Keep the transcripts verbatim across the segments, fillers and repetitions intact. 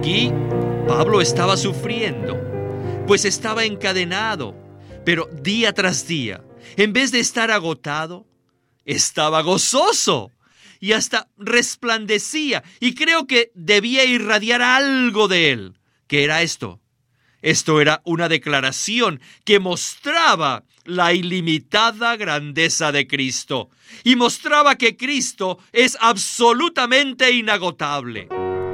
Allí, Pablo estaba sufriendo, pues estaba encadenado, pero día tras día, en vez de estar agotado, estaba gozoso y hasta resplandecía, y creo que debía irradiar algo de él. ¿Qué era esto? Esto era una declaración que mostraba la ilimitada grandeza de Cristo y mostraba que Cristo es absolutamente inagotable.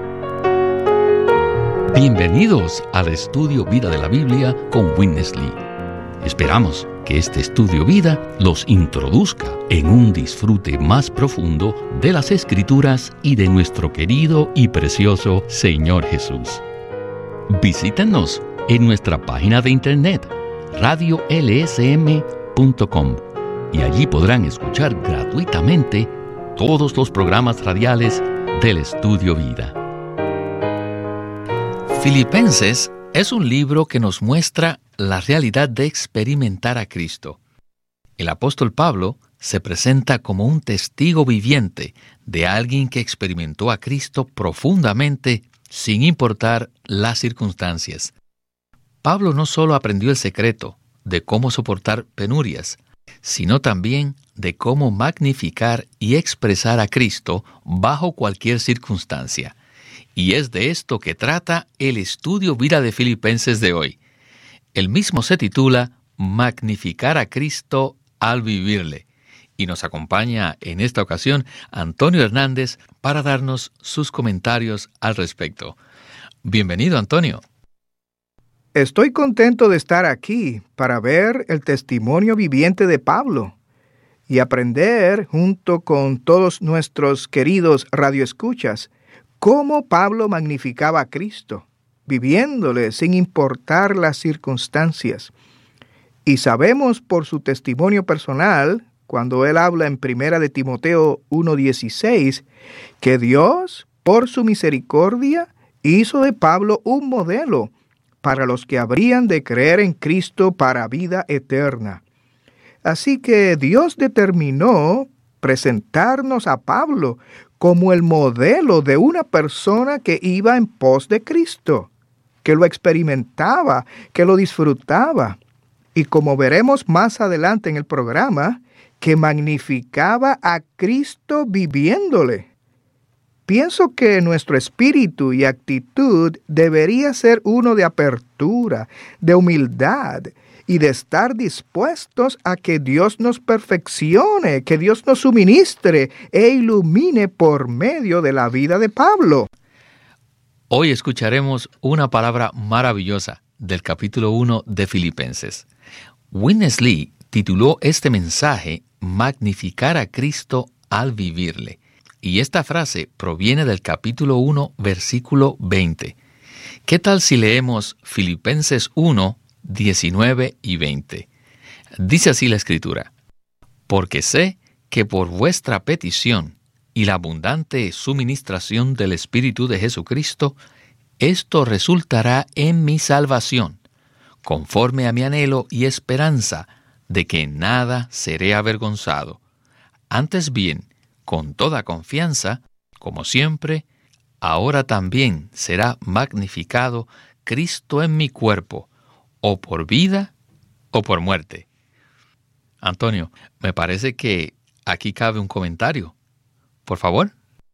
Bienvenidos al Estudio Vida de la Biblia con Witness Lee. Esperamos que este Estudio Vida los introduzca en un disfrute más profundo de las Escrituras y de nuestro querido y precioso Señor Jesús. Visítenos en nuestra página de internet radio l s m punto com y allí podrán escuchar gratuitamente todos los programas radiales del Estudio Vida. Filipenses es un libro que nos muestra la realidad de experimentar a Cristo. El apóstol Pablo se presenta como un testigo viviente de alguien que experimentó a Cristo profundamente sin importar las circunstancias. Pablo no solo aprendió el secreto de cómo soportar penurias, sino también de cómo magnificar y expresar a Cristo bajo cualquier circunstancia. Y es de esto que trata el Estudio Vida de Filipenses de hoy. El mismo se titula Magnificar a Cristo al vivirle. Y nos acompaña en esta ocasión Antonio Hernández para darnos sus comentarios al respecto. Bienvenido, Antonio. Estoy contento de estar aquí para ver el testimonio viviente de Pablo y aprender junto con todos nuestros queridos radioescuchas cómo Pablo magnificaba a Cristo, viviéndole sin importar las circunstancias. Y sabemos por su testimonio personal, cuando él habla en Primera de Timoteo uno dieciséis, que Dios, por su misericordia, hizo de Pablo un modelo para los que habrían de creer en Cristo para vida eterna. Así que Dios determinó presentarnos a Pablo como el modelo de una persona que iba en pos de Cristo, que lo experimentaba, que lo disfrutaba, y como veremos más adelante en el programa, que magnificaba a Cristo viviéndole. Pienso que nuestro espíritu y actitud debería ser uno de apertura, de humildad, y de estar dispuestos a que Dios nos perfeccione, que Dios nos suministre e ilumine por medio de la vida de Pablo. Hoy escucharemos una palabra maravillosa del capítulo uno de Filipenses. Witness Lee tituló este mensaje Magnificar a Cristo al vivirle. Y esta frase proviene del capítulo uno, versículo veinte. ¿Qué tal si leemos Filipenses uno, diecinueve y veinte? Dice así la Escritura: Porque sé que por vuestra petición y la abundante suministración del Espíritu de Jesucristo, esto resultará en mi salvación, conforme a mi anhelo y esperanza de que en nada seré avergonzado. Antes bien, con toda confianza, como siempre, ahora también será magnificado Cristo en mi cuerpo, o por vida o por muerte. Antonio, me parece que aquí cabe un comentario. Por favor.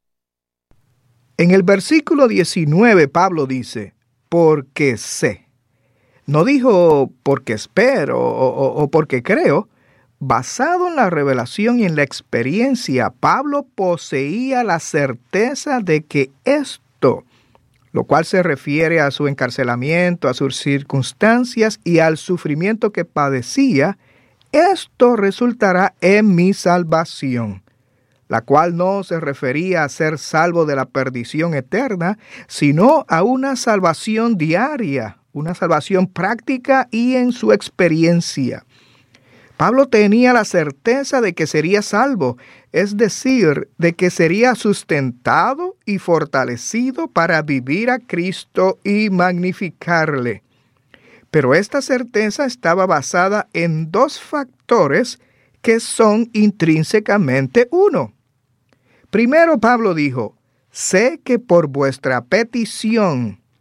En el versículo diecinueve, Pablo dice, porque sé. No dijo porque espero o, o, o porque creo. Basado en la revelación y en la experiencia, Pablo poseía la certeza de que esto, lo cual se refiere a su encarcelamiento, a sus circunstancias y al sufrimiento que padecía, esto resultará en mi salvación, la cual no se refería a ser salvo de la perdición eterna, sino a una salvación diaria, una salvación práctica y en su experiencia. Pablo tenía la certeza de que sería salvo, es decir, de que sería sustentado y fortalecido para vivir a Cristo y magnificarle. Pero esta certeza estaba basada en dos factores que son intrínsecamente uno. Primero, Pablo dijo, sé que por vuestra petición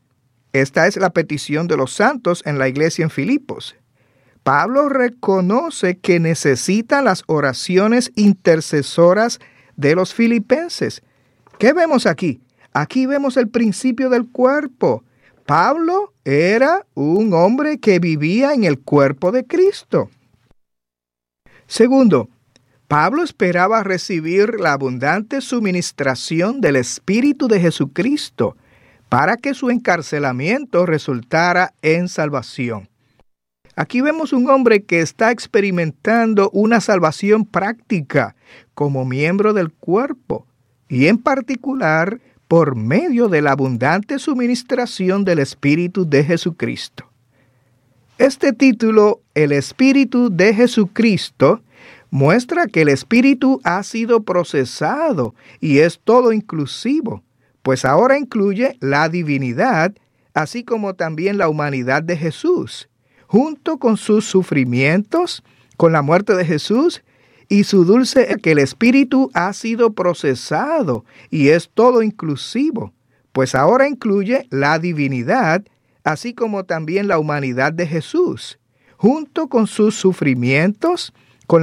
Esta es la petición de los santos en la iglesia en Filipos. Pablo reconoce que necesitan las oraciones intercesoras de los filipenses. ¿Qué vemos aquí? Aquí vemos el principio del cuerpo. Pablo era un hombre que vivía en el cuerpo de Cristo. Segundo, Pablo esperaba recibir la abundante suministración del Espíritu de Jesucristo para que su encarcelamiento resultara en salvación. Aquí vemos un hombre que está experimentando una salvación práctica como miembro del cuerpo y en particular por medio de la abundante suministración del Espíritu de Jesucristo. Este título, El Espíritu de Jesucristo, muestra que el Espíritu ha sido procesado y es todo inclusivo, pues ahora incluye la divinidad, así como también la humanidad de Jesús, junto con sus sufrimientos, con la muerte de Jesús y su dulce, que el Espíritu ha sido procesado y es todo inclusivo, pues ahora incluye la divinidad, así como también la humanidad de Jesús, junto con sus sufrimientos,